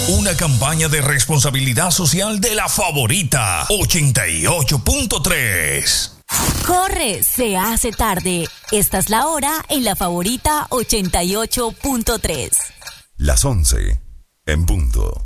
Una campaña de responsabilidad social de La Favorita 88.3. Corre, se hace tarde. Esta es la hora en La Favorita 88.3. Las 11 en punto.